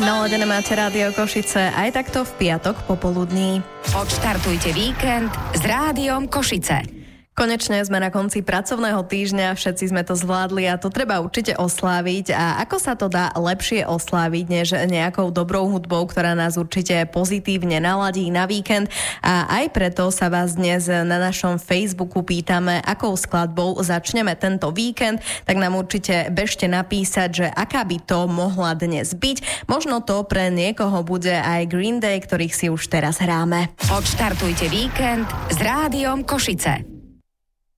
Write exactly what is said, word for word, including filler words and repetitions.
Naladené máte Rádio Košice aj takto v piatok popoludní. Odštartujte víkend s Rádiom Košice. Konečne sme na konci pracovného týždňa, všetci sme to zvládli a to treba určite osláviť. A ako sa to dá lepšie osláviť, než nejakou dobrou hudbou, ktorá nás určite pozitívne naladí na víkend. A aj preto sa vás dnes na našom Facebooku pýtame, akou skladbou začneme tento víkend. Tak nám určite bežte napísať, že aká by to mohla dnes byť. Možno to pre niekoho bude aj Green Day, ktorých si už teraz hráme. Odštartujte víkend s Rádiom Košice.